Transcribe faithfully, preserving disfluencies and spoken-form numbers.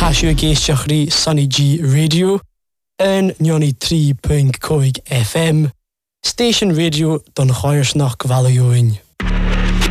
Hasio géisteach rí Sunny G Radio en Johnny three point five F M Station Radio don Chairsnach Valioin.